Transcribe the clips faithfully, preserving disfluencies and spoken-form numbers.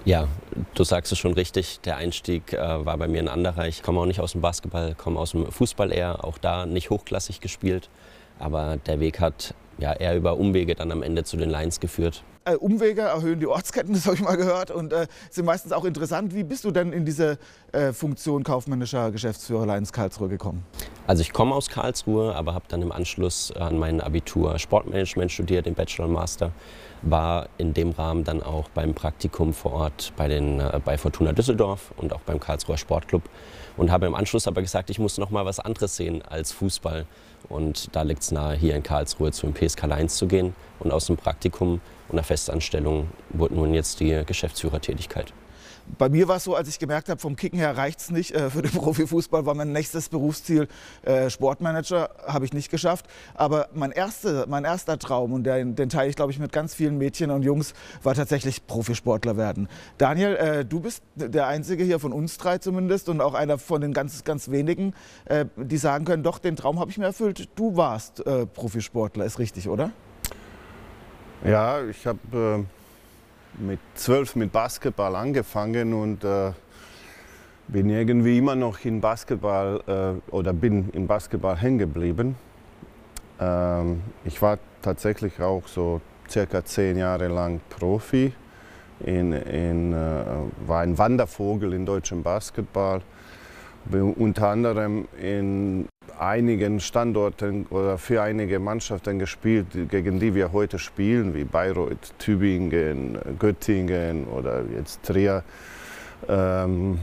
Ja, du sagst es schon richtig, der Einstieg äh, war bei mir ein anderer. Ich komme auch nicht aus dem Basketball, komme aus dem Fußball eher, auch da nicht hochklassig gespielt. Aber der Weg hat ja eher über Umwege dann am Ende zu den Lions geführt. Äh, Umwege erhöhen die Ortskenntnis, habe ich mal gehört, und äh, sind meistens auch interessant. Wie bist du denn in diese äh, Funktion kaufmännischer Geschäftsführer Lions Karlsruhe gekommen? Also ich komme aus Karlsruhe, aber habe dann im Anschluss an mein Abitur Sportmanagement studiert, den Bachelor und Master. War in dem Rahmen dann auch beim Praktikum vor Ort bei, den, äh, bei Fortuna Düsseldorf und auch beim Karlsruher Sportclub. Und habe im Anschluss aber gesagt, ich muss noch mal was anderes sehen als Fußball. Und da liegt es nahe, hier in Karlsruhe zum P S K Lions zu gehen. Und aus dem Praktikum und der Festanstellung wurde nun jetzt die Geschäftsführertätigkeit. Bei mir war es so, als ich gemerkt habe, vom Kicken her reicht es nicht. Äh, für den Profifußball war mein nächstes Berufsziel äh, Sportmanager, habe ich nicht geschafft. Aber mein, erste, mein erster Traum, und den, den teile ich, glaube ich, mit ganz vielen Mädchen und Jungs, war tatsächlich Profisportler werden. Daniel, äh, du bist der Einzige hier von uns drei zumindest und auch einer von den ganz, ganz wenigen, äh, die sagen können, doch, den Traum habe ich mir erfüllt. Du warst äh, Profisportler, ist richtig, oder? Ja, ich habe äh mit zwölf mit Basketball angefangen und äh, bin irgendwie immer noch in Basketball äh, oder bin im Basketball hängen geblieben. Ähm, ich war tatsächlich auch so circa zehn Jahre lang Profi, in, in, äh, war ein Wandervogel in deutschem Basketball, bin unter anderem in einigen Standorten oder für einige Mannschaften gespielt, gegen die wir heute spielen, wie Bayreuth, Tübingen, Göttingen oder jetzt Trier. Ähm,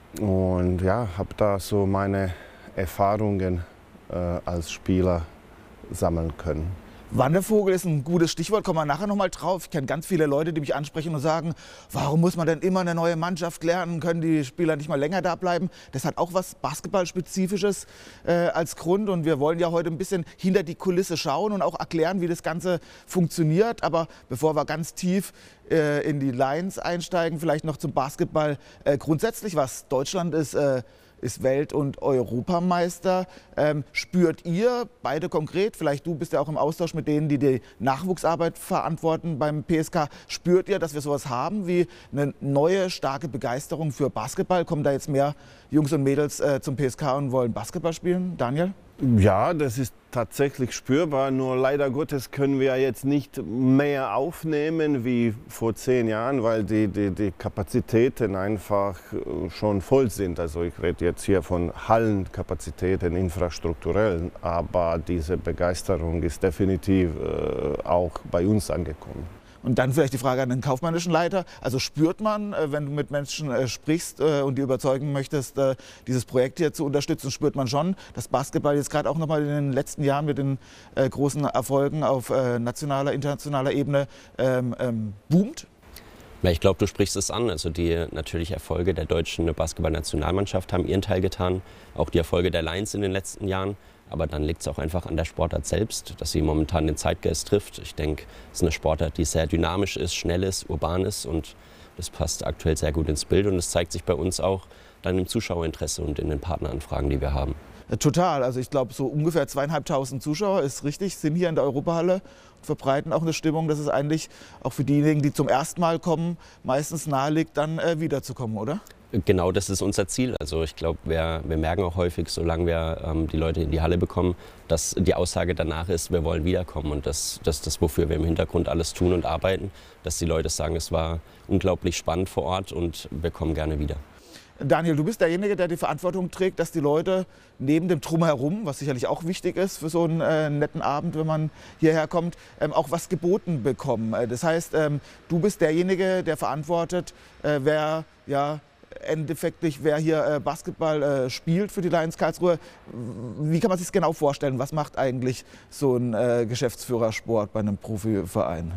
und ja, habe da so meine Erfahrungen äh, als Spieler sammeln können. Wandervogel ist ein gutes Stichwort, kommen wir nachher noch mal drauf. Ich kenne ganz viele Leute, die mich ansprechen und sagen, warum muss man denn immer eine neue Mannschaft lernen, können die Spieler nicht mal länger da bleiben? Das hat auch was Basketballspezifisches äh, als Grund, und wir wollen ja heute ein bisschen hinter die Kulisse schauen und auch erklären, wie das Ganze funktioniert. Aber bevor wir ganz tief äh, in die Lions einsteigen, vielleicht noch zum Basketball äh, grundsätzlich, was Deutschland ist. Äh, ist Welt- und Europameister. Ähm, spürt ihr beide konkret, vielleicht du bist ja auch im Austausch mit denen, die die Nachwuchsarbeit verantworten beim P S K, spürt ihr, dass wir sowas haben wie eine neue, starke Begeisterung für Basketball? Kommen da jetzt mehr Jungs und Mädels äh, zum P S K und wollen Basketball spielen? Daniel? Ja, das ist tatsächlich spürbar, nur leider Gottes können wir jetzt nicht mehr aufnehmen wie vor zehn Jahren, weil die, die, die Kapazitäten einfach schon voll sind. Also ich rede jetzt hier von Hallenkapazitäten, infrastrukturell, aber diese Begeisterung ist definitiv äh, auch bei uns angekommen. Und dann vielleicht die Frage an den kaufmännischen Leiter. Also spürt man, wenn du mit Menschen äh, sprichst äh, und die überzeugen möchtest, äh, dieses Projekt hier zu unterstützen, spürt man schon, dass Basketball jetzt gerade auch noch mal in den letzten Jahren mit den äh, großen Erfolgen auf äh, nationaler, internationaler Ebene ähm, ähm, boomt? Ja, ich glaube, du sprichst es an. Also die natürlich Erfolge der deutschen Basketball-Nationalmannschaft haben ihren Teil getan. Auch die Erfolge der Lions in den letzten Jahren. Aber dann liegt es auch einfach an der Sportart selbst, dass sie momentan den Zeitgeist trifft. Ich denke, es ist eine Sportart, die sehr dynamisch ist, schnell ist, urban ist, und das passt aktuell sehr gut ins Bild. Und es zeigt sich bei uns auch dann im Zuschauerinteresse und in den Partneranfragen, die wir haben. Total. Also ich glaube, so ungefähr zweieinhalbtausend Zuschauer, ist richtig, sind hier in der Europahalle und verbreiten auch eine Stimmung, dass es eigentlich auch für diejenigen, die zum ersten Mal kommen, meistens naheliegt, dann äh, wiederzukommen, oder? Genau, das ist unser Ziel. Also ich glaube, wir, wir merken auch häufig, solange wir ähm, die Leute in die Halle bekommen, dass die Aussage danach ist, wir wollen wiederkommen. Und das ist das, wofür wir im Hintergrund alles tun und arbeiten, dass die Leute sagen, es war unglaublich spannend vor Ort und wir kommen gerne wieder. Daniel, du bist derjenige, der die Verantwortung trägt, dass die Leute neben dem Drumherum, was sicherlich auch wichtig ist für so einen äh, netten Abend, wenn man hierher kommt, ähm, auch was geboten bekommen. Das heißt, ähm, du bist derjenige, der verantwortet, äh, wer ja endeffektlich, wer hier äh, Basketball äh, spielt für die Lions Karlsruhe. Wie kann man sich das genau vorstellen? Was macht eigentlich so ein äh, Geschäftsführersport bei einem Profiverein?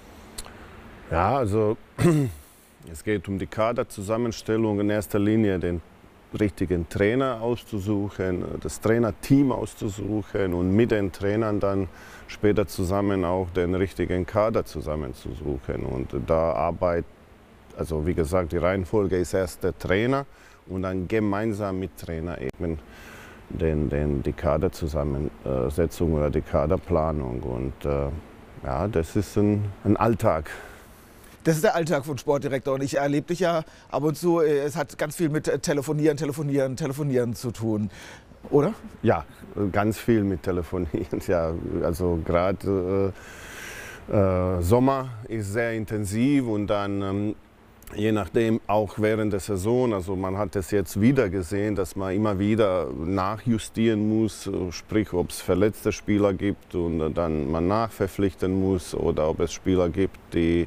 Ja, also es geht um die Kaderzusammenstellung, in erster Linie den richtigen Trainer auszusuchen, das Trainerteam auszusuchen und mit den Trainern dann später zusammen auch den richtigen Kader zusammenzusuchen. Und da arbeitet, also wie gesagt, die Reihenfolge ist erst der Trainer und dann gemeinsam mit Trainer eben den, den, die Kaderzusammensetzung oder die Kaderplanung. Und äh, ja, das ist ein, ein Alltag. Das ist der Alltag von Sportdirektor und ich erlebe dich ja ab und zu, es hat ganz viel mit Telefonieren, Telefonieren, Telefonieren zu tun, oder? Ja, ganz viel mit Telefonieren. Ja, also gerade äh, äh, Sommer ist sehr intensiv und dann ähm, je nachdem auch während der Saison, also man hat es jetzt wieder gesehen, dass man immer wieder nachjustieren muss, sprich ob es verletzte Spieler gibt und dann man nachverpflichten muss oder ob es Spieler gibt, die